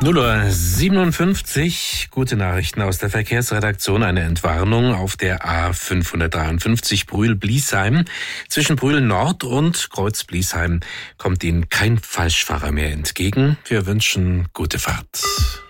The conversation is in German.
0:57 Uhr, gute Nachrichten aus der Verkehrsredaktion. Eine Entwarnung auf der A553 Brühl-Bliesheim. Zwischen Brühl Nord und Kreuz Bliesheim kommt Ihnen kein Falschfahrer mehr entgegen. Wir wünschen gute Fahrt.